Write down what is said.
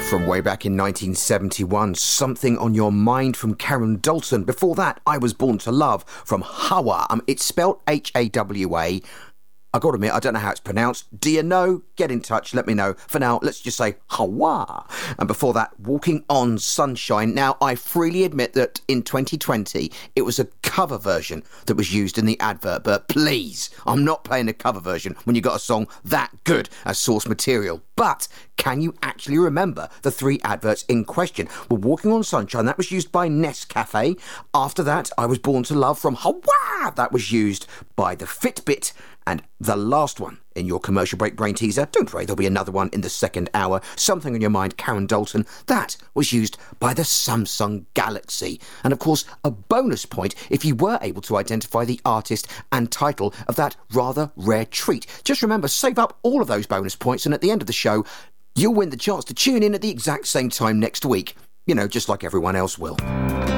From way back in 1971, Something on Your Mind from Karen Dalton. Before that, I Was Born to Love from Hawa. It's spelled H-A-W-A. I got to admit, I don't know how it's pronounced. Do you know? Get in touch, let me know. For now, let's just say Hawa. And before that, Walking on Sunshine. Now, I freely admit that in 2020, it was a cover version that was used in the advert. But please, I'm not playing a cover version when you got a song that good as source material. But can you actually remember the three adverts in question? Well, Walking on Sunshine, that was used by Nescafe. After that, I Was Born to Love from Hawa. That was used by the Fitbit. And the last one in your commercial break brain teaser, don't worry, there'll be another one in the second hour. Something on Your Mind, Karen Dalton. That was used by the Samsung Galaxy. And of course, a bonus point if you were able to identify the artist and title of that rather rare treat. Just remember, save up all of those bonus points, and at the end of the show, you'll win the chance to tune in at the exact same time next week. You know, just like everyone else will.